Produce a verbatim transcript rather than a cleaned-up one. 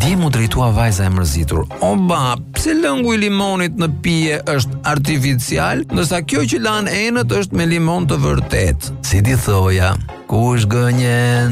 Dje mu drejtua vajza e mërzitur. O ba, pse lëngu i limonit në pije është artificial, ndërsa kjo që lan enët është me limon të vërtet? Si ti thoja, kush gënjen?